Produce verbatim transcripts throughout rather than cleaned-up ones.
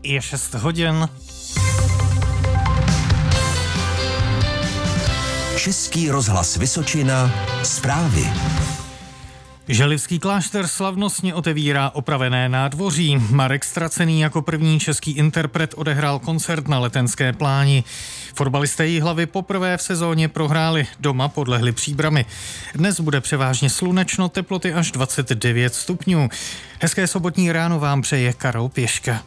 Je šest hodin. Český rozhlas Vysočina, zprávy. Želivský klášter slavnostně otevírá opravené nádvoří. Marek Stracený jako první český interpret odehrál koncert na Letenské pláni. Fotbalisté Jihlavy poprvé v sezóně prohráli, doma podlehli Příbrami. Dnes bude převážně slunečno, teploty až dvacet devět stupňů. Hezké sobotní ráno vám přeje Karol Pěška.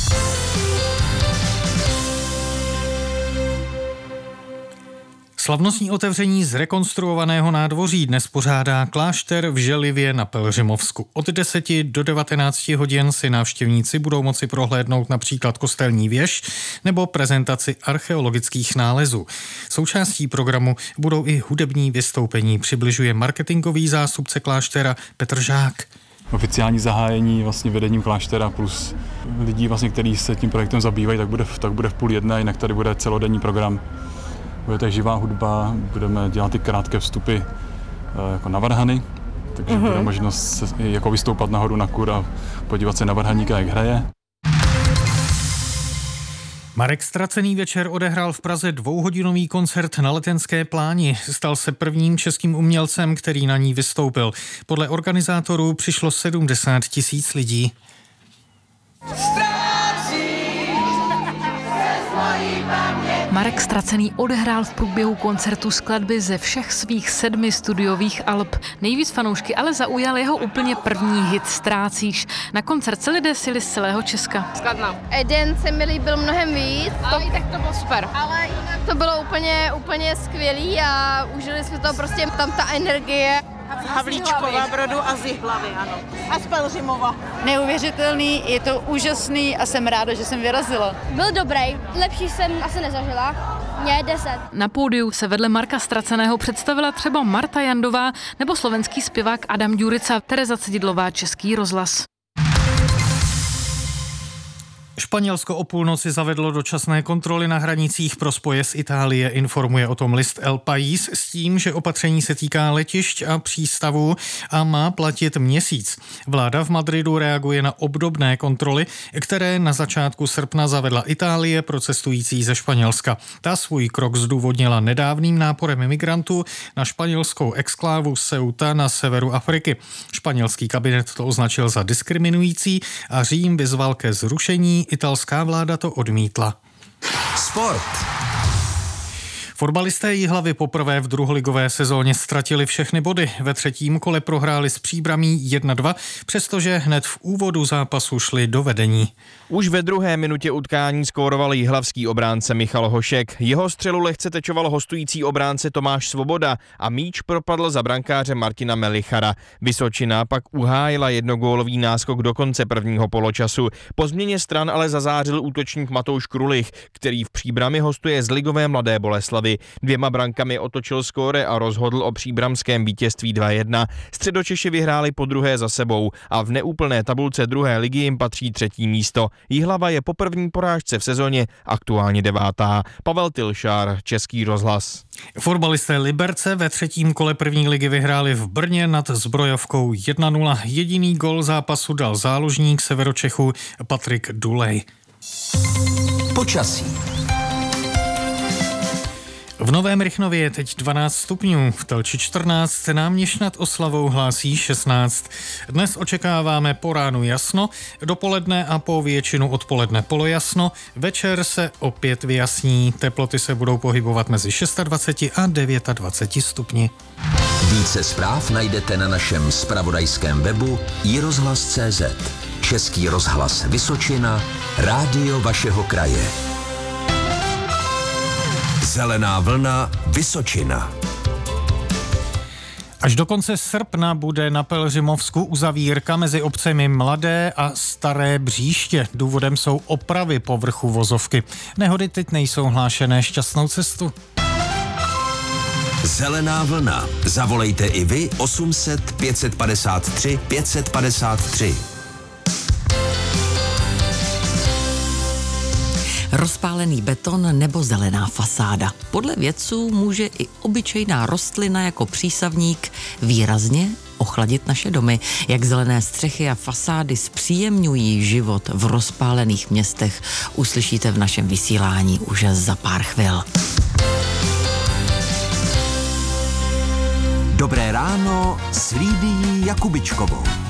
Slavnostní otevření zrekonstruovaného nádvoří dnes pořádá klášter v Želivě na Pelhřimovsku. Od deseti do devatenácti hodin si návštěvníci budou moci prohlédnout například kostelní věž nebo prezentaci archeologických nálezů. Součástí programu budou i hudební vystoupení, přibližuje marketingový zástupce kláštera Petr Žák. Oficiální zahájení vlastně vedením kláštera plus lidí, vlastně, kteří se tím projektem zabývají, tak bude, tak bude v půl jedné, jinak tady bude celodenní program. Bude tady živá hudba, budeme dělat ty krátké vstupy jako na varhany, takže uh-huh. bude možnost se, jako vystoupat nahoru na kur a podívat se na varhaníka, jak hraje. Marek Stracený večer odehrál v Praze dvouhodinový koncert na Letenské pláni. Stal se prvním českým umělcem, který na ní vystoupil. Podle organizátorů přišlo sedmdesát tisíc lidí. Marek Stracený odehrál v průběhu koncertu skladby ze všech svých sedmi studiových alb. Nejvíc fanoušky ale zaujal jeho úplně první hit Ztrácíš. Na koncert se lidé sjeli z celého Česka. Skladná. Eden se mi líbil mnohem víc. Ale to, i tak to bylo super. Ale jinak to bylo úplně, úplně skvělý a užili jsme to prostě, tam ta energie. Z Havlíčkova Brodu a z Jihlavy, ano. A z Pelhřimova. Neuvěřitelný, je to úžasný a jsem ráda, že jsem vyrazila. Byl dobrý, lepší jsem asi nezažila. Mě deset. Na pódiu se vedle Marka Straceného představila třeba Marta Jandová nebo slovenský zpěvák Adam Ďurica, Tereza Cedidlová, Český rozhlas. Španělsko o půlnoci zavedlo dočasné kontroly na hranicích pro spoje z Itálie, informuje o tom list El País s tím, že opatření se týká letišť a přístavů a má platit měsíc. Vláda v Madridu reaguje na obdobné kontroly, které na začátku srpna zavedla Itálie pro cestující ze Španělska. Ta svůj krok zdůvodnila nedávným náporem migrantů na španělskou exklávu Ceuta na severu Afriky. Španělský kabinet to označil za diskriminující a Řím vyzval ke zrušení. Italská vláda to odmítla. Sport. Fotbalisté Jihlavy poprvé v druholigové sezóně ztratili všechny body. Ve třetím kole prohráli s Příbramí jedna dva, přestože hned v úvodu zápasu šli do vedení. Už ve druhé minutě utkání skóroval jihlavský obránce Michal Hošek. Jeho střelu lehce tečoval hostující obránce Tomáš Svoboda a míč propadl za brankáře Martina Melichara. Vysočina pak uhájila jednogólový náskok do konce prvního poločasu. Po změně stran ale zazářil útočník Matouš Krulich, který v Příbrami hostuje z ligové Mladé Boleslavi. Dvěma brankami otočil skóre a rozhodl o příbramském vítězství dva jedna. Středočeši vyhráli po druhé za sebou a v neúplné tabulce druhé ligy jim patří třetí místo. Jihlava je po první porážce v sezóně aktuálně devátá. Pavel Tilšár, Český rozhlas. Fotbalisté Liberce ve třetím kole první ligy vyhráli v Brně nad Zbrojovkou jedna nula. Jediný gol zápasu dal záložník Severočechů Patrik Dulej. Počasí. V Novém Rychnově je teď dvanáct stupňů, v Telči čtrnáct, Náměšť nad Oslavou hlásí šestnáct. Dnes očekáváme po ránu jasno, dopoledne a po většinu odpoledne polojasno, večer se opět vyjasní, teploty se budou pohybovat mezi dvacet šest a dvacet devět stupni. Více zpráv najdete na našem zpravodajském webu i rozhlas tečka cé zet. Český rozhlas Vysočina, rádio vašeho kraje. Zelená vlna Vysočina. Až do konce srpna bude na Pelhřimovsku uzavírka mezi obcemi Mladé a Staré Bříště. Důvodem jsou opravy povrchu vozovky. Nehody teď nejsou hlášené, šťastnou cestu. Zelená vlna. Zavolejte i vy osm set pět padesát tři pět padesát tři. Rozpálený beton nebo zelená fasáda. Podle vědců může i obyčejná rostlina jako přísavník výrazně ochladit naše domy, jak zelené střechy a fasády zpříjemňují život v rozpálených městech, uslyšíte v našem vysílání už za pár chvil. Dobré ráno s Lídií Jakubičkovou.